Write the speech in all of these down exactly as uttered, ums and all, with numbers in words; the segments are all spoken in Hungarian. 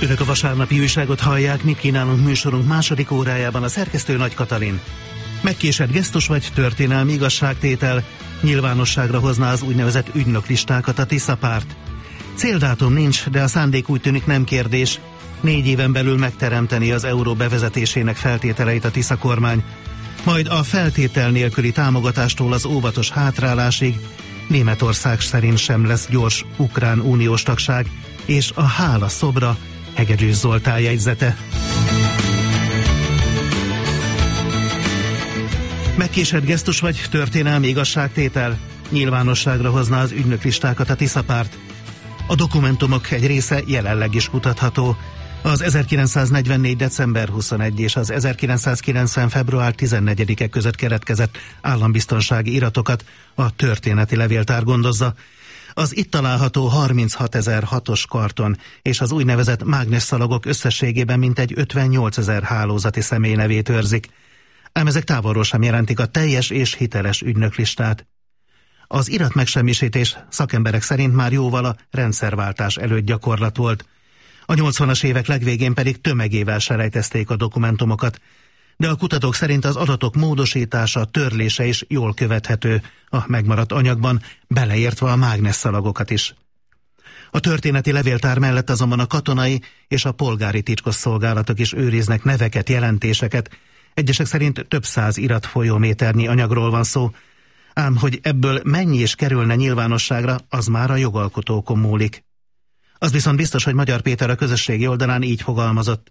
Önök a vasárnapi újságot hallják, mit kínálunk műsorunk második órájában, a szerkesztő Nagy Katalin. Megkésett gesztus vagy történelmi igazságtétel, nyilvánosságra hozná az úgynevezett ügynöklistákat a Tisza párt. Céldátum nincs, de a szándék úgy tűnik nem kérdés. Négy éven belül megteremteni az euró bevezetésének feltételeit a Tisza kormány. Majd a feltétel nélküli támogatástól az óvatos hátrálásig Németország szerint sem lesz gyors ukrán uniós tagság, és a hála szobra Hegedűs Zoltán jegyzete. Megkésett gesztus vagy történelmi igazságtétel, nyilvánosságra hozna az ügynöklistákat a Tisza párt. A dokumentumok egy része jelenleg is kutatható. Az ezerkilencszáznegyvennégy. december huszonegyedike és az ezerkilencszázkilencven. február tizennegyedike között keretkezett állambiztonsági iratokat a történeti levéltár gondozza. Az itt található harminchatezer-hatos karton és az úgynevezett mágnesszalagok összességében mintegy ötvennyolcezer hálózati személy nevét őrzik. Ám ezek távolról sem jelentik a teljes és hiteles ügynöklistát. Az iratmegsemmisítés szakemberek szerint már jóval a rendszerváltás előtt gyakorlat volt. A nyolcvanas évek legvégén pedig tömegével selejtezték a dokumentumokat, de a kutatók szerint az adatok módosítása, törlése is jól követhető a megmaradt anyagban, beleértve a mágnesszalagokat is. A történeti levéltár mellett azonban a katonai és a polgári titkosszolgálatok is őriznek neveket, jelentéseket. Egyesek szerint több száz iratfolyóméternyi anyagról van szó, ám hogy ebből mennyi is kerülne nyilvánosságra, az már a jogalkotókon múlik. Az viszont biztos, hogy Magyar Péter a közösségi oldalán így fogalmazott.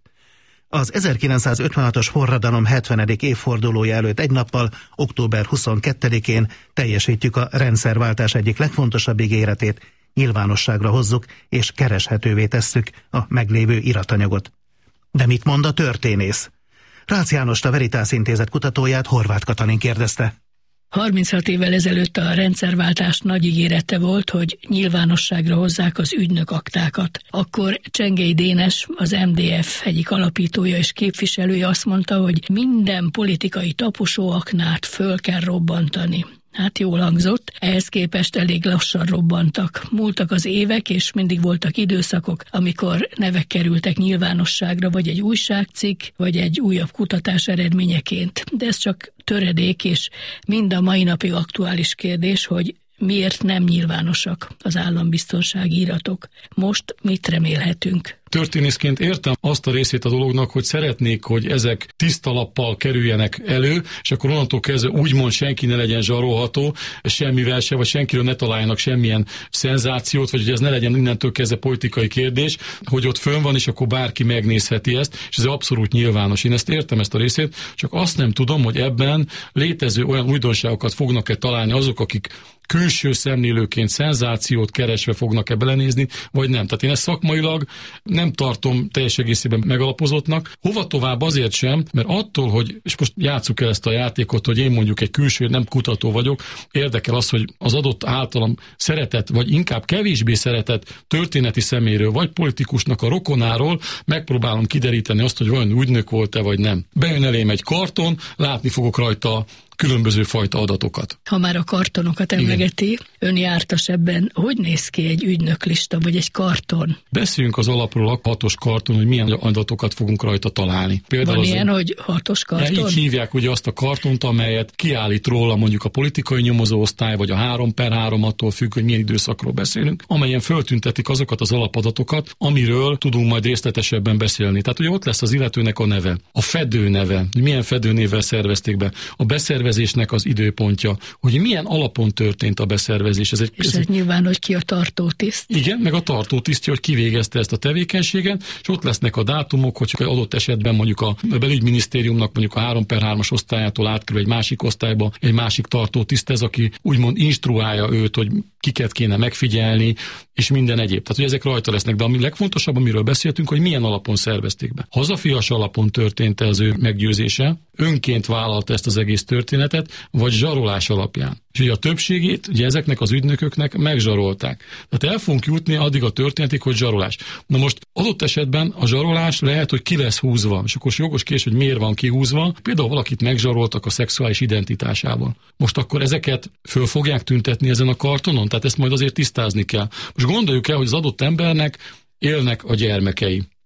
Az ezerkilencszázötvenhatos forradalom hetvenedik évfordulója előtt egy nappal, október huszonkettedikén teljesítjük a rendszerváltás egyik legfontosabb ígéretét, nyilvánosságra hozzuk és kereshetővé tesszük a meglévő iratanyagot. De mit mond a történész? Rácz Jánost, a Veritas Intézet kutatóját Horváth Katalin kérdezte. harminchat évvel ezelőtt a rendszerváltás nagy ígérete volt, hogy nyilvánosságra hozzák az ügynök aktákat. Akkor Csengei Dénes, az em dé ef egyik alapítója és képviselője azt mondta, hogy minden politikai taposóaknát föl kell robbantani. Hát jól hangzott, ehhez képest elég lassan robbantak. Múltak az évek, és mindig voltak időszakok, amikor nevek kerültek nyilvánosságra, vagy egy újságcikk, vagy egy újabb kutatás eredményeként. De ez csak töredék, és mind a mai napig aktuális kérdés, hogy miért nem nyilvánosak az állambiztonsági iratok. Most mit remélhetünk? Történészként értem azt a részét a dolognak, hogy szeretnék, hogy ezek tiszta lappal kerüljenek elő, és akkor onnantól kezdve úgymond senki ne legyen zsarolható, semmivel se, vagy senkiről ne találjanak semmilyen szenzációt, vagy hogy ez ne legyen innentől kezdve politikai kérdés, hogy ott fönn van, és akkor bárki megnézheti ezt, és ez abszolút nyilvános. Én ezt értem, ezt a részét, csak azt nem tudom, hogy ebben létező olyan újdonságokat fognak-e találni azok, akik külső szemlélőként szenzációt keresve fognak-e belenézni, vagy nem. Tehát én ezt szakmailag nem tartom teljes egészében megalapozottnak. Hova tovább azért sem, mert attól, hogy, és most játsszuk el ezt a játékot, hogy én mondjuk egy külső, nem kutató vagyok, érdekel az, hogy az adott általam szeretett, vagy inkább kevésbé szeretett történeti szeméről, vagy politikusnak a rokonáról megpróbálom kideríteni azt, hogy vajon ügynök volt-e, vagy nem. Bejön elém egy karton, látni fogok rajta különböző fajta adatokat. Ha már a kartonokat emlegeti, ön jártas ebben, hogy néz ki egy ügynöklista, vagy egy karton? Beszéljünk az alapról a hatos karton, hogy milyen adatokat fogunk rajta találni. Például van az ilyen, hogy hatos karton? Ja, így hívják ugye azt a kartont, amelyet kiállít róla mondjuk a politikai nyomozóosztály, vagy a három per három, attól függ, hogy milyen időszakról beszélünk, amelyen föltüntetik azokat az alapadatokat, amiről tudunk majd részletesebben beszélni. Tehát ugye ott lesz az illetőnek a neve, a fedő neve, milyen fedőnévvel szervezték be, a beszervezésnek az időpontja, hogy milyen alapon történt a beszervezés. Ez egy, és ez ez egy... nyilván, hogy ki a tartótiszt. Igen, meg a tartótisztje, hogy kivégezte ezt a tevékenységet, és ott lesznek a dátumok, hogy adott esetben mondjuk a belügyminisztériumnak mondjuk a három per hármas osztályától átkerül egy másik osztályba, egy másik tartótiszt, ez, aki úgymond instruálja őt, hogy kiket kéne megfigyelni, és minden egyéb. Tehát, hogy ezek rajta lesznek, de ami legfontosabb, amiről beszéltünk, hogy milyen alapon szervezték be. Hazafias alapon történt az ő meggyőzése, önként vállalta ezt az egész történetet, vagy zsarolás alapján. És ugye a többségét ugye ezeknek az ügynököknek megzsarolták. Tehát el fogunk jutni addig a történetig, hogy zsarolás. Na most adott esetben a zsarolás lehet, hogy ki lesz húzva, és akkor jogos kérdés, hogy miért van kihúzva. Például valakit megzsaroltak a szexuális identitásával. Most akkor ezeket föl fogják tüntetni ezen a kartonon? Tehát ezt majd azért tisztázni kell. Most gondoljuk el, hogy az adott embernek élnek a gyermekei.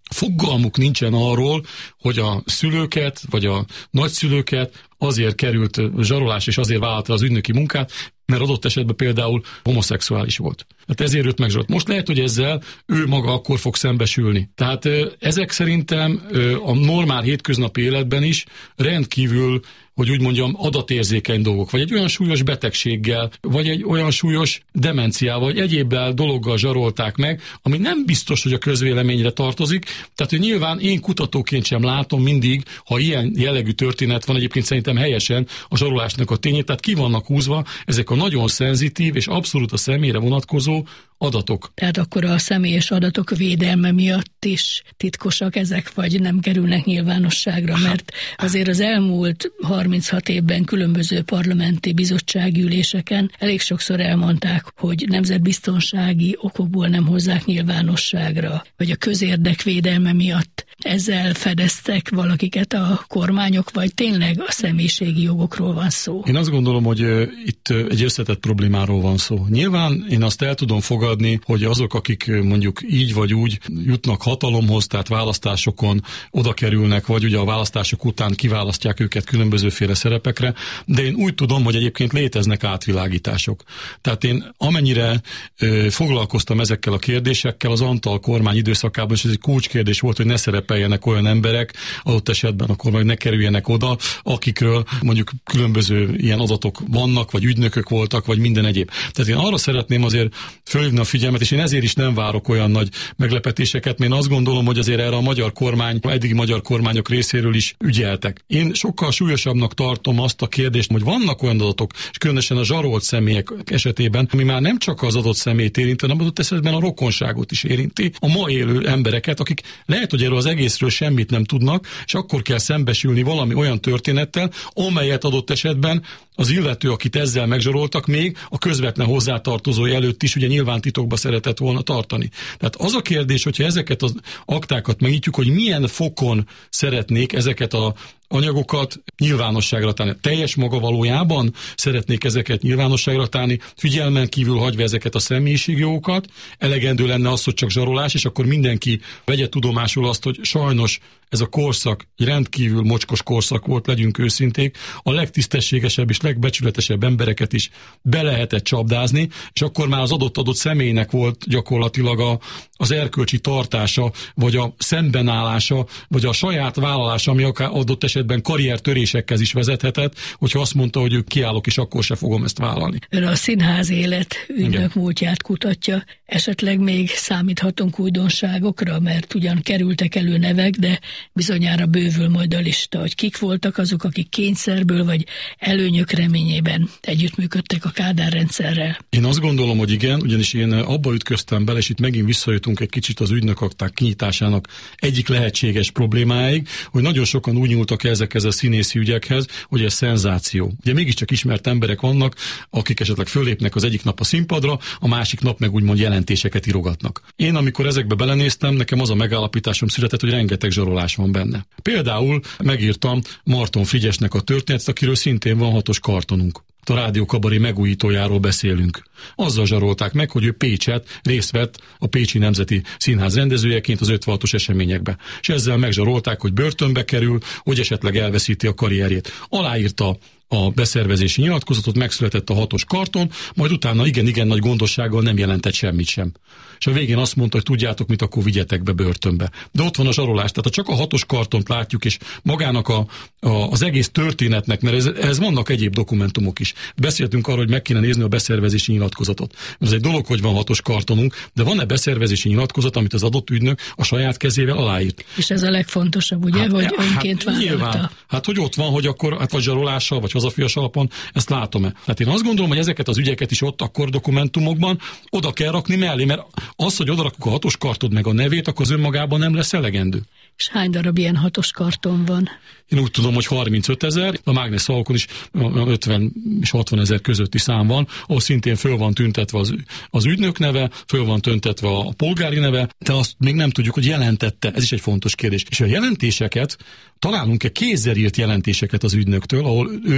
fogalmuk nincsen arról, hogy a szülőket, vagy a nagyszülőket azért került zsarolás, és azért vállalta az ügynöki munkát, mert adott esetben például homoszexuális volt. Hát ezért őt megzsarolt. Most lehet, hogy ezzel ő maga akkor fog szembesülni. Tehát ezek szerintem a normál hétköznapi életben is rendkívül, hogy úgy mondjam, adatérzékeny dolgok, vagy egy olyan súlyos betegséggel, vagy egy olyan súlyos demenciával, vagy egyébbel dologgal zsarolták meg, ami nem biztos, hogy a közvéleményre tartozik. Tehát, hogy nyilván én kutatóként sem látom mindig, ha ilyen jellegű történet van, egyébként szerintem helyesen a zsarolásnak a tényét, tehát ki vannak húzva ezek a nagyon szenzitív és abszolút a személyre vonatkozó adatok. Tehát akkor a személyes adatok védelme miatt is titkosak ezek, vagy nem kerülnek nyilvánosságra, mert azért az elmúlt harminchat évben különböző parlamenti bizottsági üléseken elég sokszor elmondták, hogy nemzetbiztonsági okokból nem hozzák nyilvánosságra, vagy a közérdek védelme miatt. Ezzel fedeztek valakiket a kormányok, vagy tényleg a személyiségi jogokról van szó? Én azt gondolom, hogy uh, itt uh, egy összetett problémáról van szó. Nyilván én azt el tudom fogadni, hogy azok, akik uh, mondjuk így vagy úgy jutnak hatalomhoz, tehát választásokon oda kerülnek, vagy ugye a választások után kiválasztják őket különbözőféle szerepekre, de én úgy tudom, hogy egyébként léteznek átvilágítások. Tehát én amennyire uh, foglalkoztam ezekkel a kérdésekkel, az Antal kormány időszakában, és ez egy kulcskérdés volt, hogy ne szerepeljenek olyan emberek, adott esetben akkor majd ne kerüljenek oda, akikről mondjuk különböző ilyen adatok vannak, vagy ügynökök voltak, vagy minden egyéb. Tehát én arra szeretném azért fölhívni a figyelmet, és én ezért is nem várok olyan nagy meglepetéseket, mert én azt gondolom, hogy azért erre a magyar kormány, eddigi magyar kormányok részéről is ügyeltek. Én sokkal súlyosabbnak tartom azt a kérdést, hogy vannak olyan adatok, és különösen a zsarolt személyek esetében, ami már nem csak az adott személyt érinti, hanem adott esetben a rokonságot is érinti, a ma élő embereket, akik lehet, hogy erről az egészről semmit nem tudnak, és akkor kell szembesülni valami olyan történettel, amelyet adott esetben az illető, akit ezzel megzsaroltak, még a közvetlen hozzátartozói előtt is ugye nyilván titokba szeretett volna tartani. Tehát az a kérdés, hogyha ezeket az aktákat megnyitjuk, hogy milyen fokon szeretnék ezeket a anyagokat nyilvánosságra tenni. Teljes maga valójában szeretnék ezeket nyilvánosságra tenni, figyelmen kívül hagyva ezeket a személyiségjogokat. Elegendő lenne az, hogy csak zsarolás, és akkor mindenki vegye tudomásul azt, hogy sajnos ez a korszak egy rendkívül mocskos korszak volt, legyünk őszinték, a legtisztességesebb és legbecsületesebb embereket is be lehetett csapdázni, és akkor már az adott-adott személynek volt gyakorlatilag a, az erkölcsi tartása, vagy a szembenállása, vagy a saját vállalása, ami akár adott esetben karriertörésekhez is vezethetett, hogyha azt mondta, hogy ők kiállok, és akkor se fogom ezt vállalni. Ön a színház élet ügynök múltját kutatja, esetleg még számíthatunk újdonságokra, mert ugyan kerültek elő nevek, de bizonyára bővül majd a lista, hogy kik voltak azok, akik kényszerből vagy előnyök reményében együttműködtek a Kádár rendszerrel. Én azt gondolom, hogy igen, ugyanis én abba ütköztem bele, és itt megint visszajutunk egy kicsit az ügynökakták kinyitásának egyik lehetséges problémáig, hogy nagyon sokan úgy nyúltak ezekhez a színészi ügyekhez, hogy ez szenzáció. Ugye mégiscsak ismert emberek vannak, akik esetleg fölépnek az egyik nap a színpadra, a másik nap meg úgymond jelentéseket írogatnak. Én amikor ezekbe belenéztem, nekem az a megállapításom született, hogy rengeteg zsarolás van benne. Például megírtam Marton Frigyesnek a történetet, akiről szintén van hatos kartonunk. A Rádió Kabaré megújítójáról beszélünk. Azzal zsarolták meg, hogy ő Pécset részt vett a Pécsi Nemzeti Színház rendezőjeként az ötvenhatos eseményekbe. És ezzel megzsarolták, hogy börtönbe kerül, hogy esetleg elveszíti a karrierjét. Aláírta a beszervezési nyilatkozatot, megszületett a hatos karton, majd utána igen-igen nagy gondossággal nem jelentett semmit sem. És a végén azt mondta, hogy tudjátok mit, akkor vigyetek be börtönbe. De ott van a zsarolás, tehát ha csak a hatos kartont látjuk, és magának a, a, az egész történetnek, mert ez, ez vannak egyéb dokumentumok is. Beszéltünk arról, hogy meg kéne nézni a beszervezési nyilatkozatot. Ez egy dolog, hogy van hatos kartonunk, de van-e beszervezési nyilatkozat, amit az adott ügynök a saját kezével aláírt? És ez a legfontosabb, ugye, hát, hogy önként hát, vállalta. Nyilván, hát hogy ott van, hogy akkor hát vagy zsarolással, vagy hazafias alapon, ezt látom-e. Tehát én azt gondolom, hogy ezeket az ügyeket is ott akkor dokumentumokban oda kell rakni mellé, mert az, hogy odarakjuk a hatos kartod meg a nevét, akkor az önmagában nem lesz elegendő. És hány darab ilyen hatos karton van? Én úgy tudom, hogy harmincöt ezer, a Mágnes szalakon is ötven és hatvan ezer közötti szám van, ahol szintén föl van tüntetve az, az ügynök neve, föl van tüntetve a polgári neve, de azt még nem tudjuk, hogy jelentette. Ez is egy fontos kérdés. És a jelentéseket, találunk-e kézzel írt jelentéseket az ügynöktől, ahol ő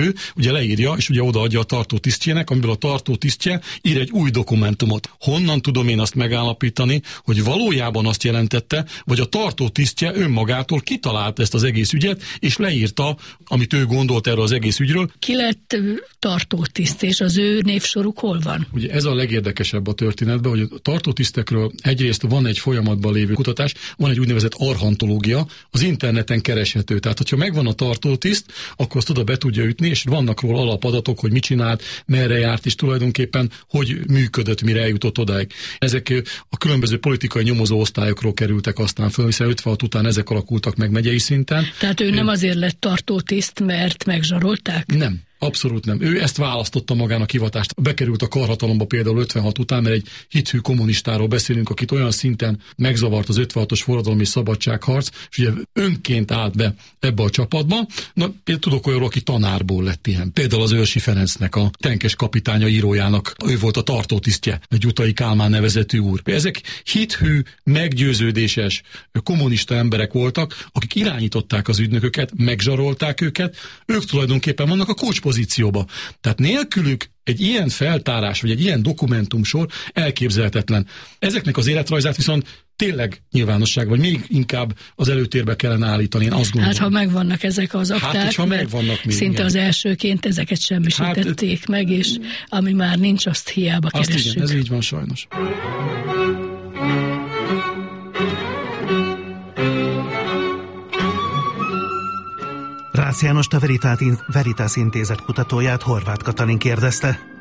ő ugye leírja, és ugye odaadja a tartó tisztjének, amiből a tartó tisztje ír egy új dokumentumot. Honnan tudom én azt megállapítani, hogy valójában azt jelentette, vagy a tartó tisztje önmagától kitalálta ezt az egész ügyet, és leírta, amit ő gondolt erről az egész ügyről. Ki lett tartó tiszt, és az ő névsoruk hol van? Ugye ez a legérdekesebb a történetben, hogy a tartó tisztekről egyrészt van egy folyamatban lévő kutatás, van egy úgynevezett archantológia, az interneten kereshető. Tehát, hogyha megvan a tartótiszt, akkor azt oda be tudja ütni, és vannak róla alapadatok, hogy mit csinált, merre járt, és tulajdonképpen hogy működött, mire eljutott odáig. Ezek a különböző politikai nyomozó osztályokról kerültek aztán föl, hiszen ötvenhat után ezek alakultak meg megyei szinten. Tehát ő nem azért lett tartótiszt, mert megzsarolták? Nem. Abszolút nem. Ő ezt választotta magának hivatást. Bekerült a karhatalomba például ötvenhat után, mert egy hithű kommunistáról beszélünk, akit olyan szinten megzavart az ötvenhatos forradalmi szabadságharc, és ugye önként állt be ebbe a csapatba. Na, például tudok olyanról, aki tanárból lett ilyen. Például az Őrsi Ferencnek, a tenkes kapitánya írójának, ő volt a tartótisztje, egy Gyutai Kálmán nevezetű úr. Ezek hithű, meggyőződéses kommunista emberek voltak, akik irányították az ügynököket, megzsarolták őket, ők tulajdonképpen vannak a kulcs pozícióba. Tehát nélkülük egy ilyen feltárás, vagy egy ilyen dokumentumsor elképzelhetetlen. Ezeknek az életrajzát viszont tényleg nyilvánosság, vagy még inkább az előtérbe kellene állítani, én azt gondolom. Hát ha megvannak ezek az akták, hát, ha megvannak még, szinte igen. Az elsőként ezeket semmisítették hát, meg, és ami már nincs, azt hiába azt keressük. Igen, ez így van sajnos. Rácz Jánost, a Veritas Intézet kutatóját, Horváth Katalin kérdezte.